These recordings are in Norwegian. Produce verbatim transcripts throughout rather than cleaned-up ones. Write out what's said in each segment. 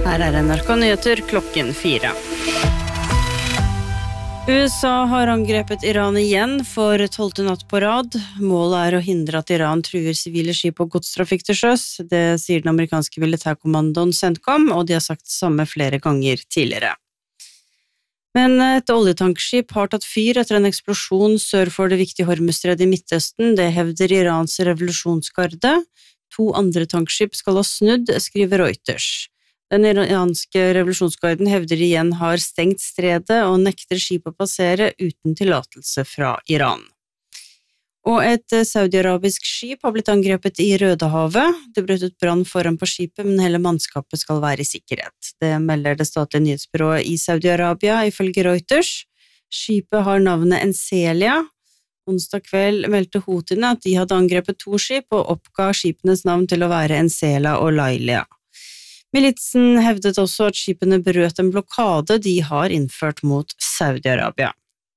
Her er N R K Nyheter klokken fire. U S A har angrepet Iran igjen for tolvte natt på rad. Målet er å hindre at Iran truer sivile skip og godstrafikk til sjøs. Det sier den amerikanske militærkommandoen CENTCOM, og de har sagt det samme flere ganger tidligere. Men et oljetankskip har tatt fyr etter en eksplosjon sør for det viktige Hormuzstredet i Midtøsten. Det hevder Irans revolusjonsgarde. To andre tankskip skal ha snudd, skriver Reuters. Den iranske revolusjonsgarden hevder igjen har stengt stredet og nekter skip å passere uten tillatelse fra Iran. Og et saudi-arabisk skip har blitt angrepet i Rødehavet. Det brøt ut brann foran på skipet, men hele mannskapet skal være i sikkerhet. Det melder det statlige nyhetsbyrået i Saudi-Arabia, ifølge Reuters. Skipet har navnet Enselia. Onsdag kveld meldte Houthiene at de hadde angrepet to skip og oppga skipenes navn til å være Ensela og Lailia. Militsen hevdet også at skipene brøt en blokade de har innført mot Saudi-Arabia.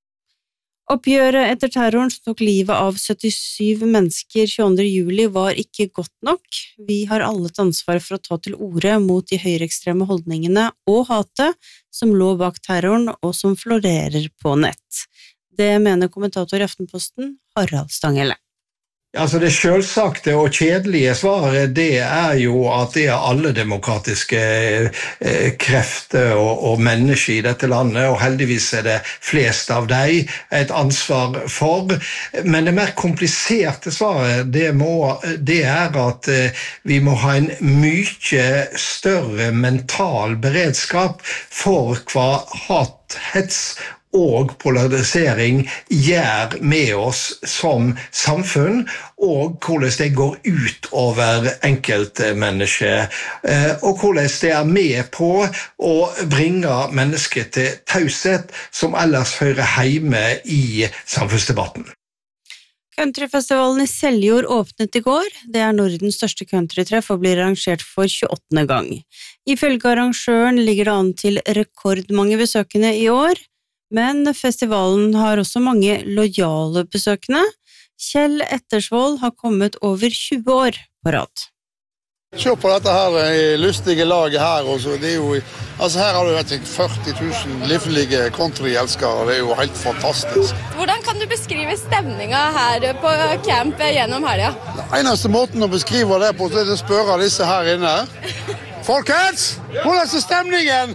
Oppgjøret etter terroren som tok livet av syttisyv mennesker tjueåtte juli var ikke godt nok. Vi har alle et ansvar for å ta til orde mot de høyreekstreme holdningene og hatet som lå bak terroren og som florerer på nett. Det mener kommentator i Aftenposten, Harald Stanghelle. Altså det selvsagte og kjedelige svaret, det er jo at det er alle demokratiske eh, krefter og, og mennesker i dette landet, og heldigvis er det flest av dem et ansvar for. Men det mer kompliserte svaret, det, må, det er at eh, vi må ha en mye større mental beredskap for hva hat, hets og polarisering gjør med oss som samfunn, og hvordan det går ut over enkeltmennesker, og hvordan det er med på å bringe mennesker til taushet som ellers hører hjemme i samfunnsdebatten. Countryfestivalen i Seljord åpnet i går. Det er Nordens største countrytreff og blir arrangert for tjueåttende gang. Ifølge arrangøren ligger det an til rekordmange besøkende i år, men festivalen har også mange lojale besøkende. Kjell Ettersvold har kommet over tjue år på rad. Se på dette her lustige laget her. Også. Det er jo, altså her har det vært førti tusen livlige countryelskere. Det er jo helt fantastisk. Hvordan kan du beskrive stemningen her på camp gjennom helga? Den eneste måten å beskrive det på, det er å spørre disse her inne. Folkens, hvordan er stemningen?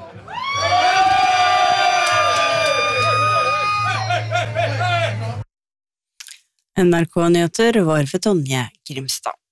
N R K Nyheter var ved Tonje Grimstad.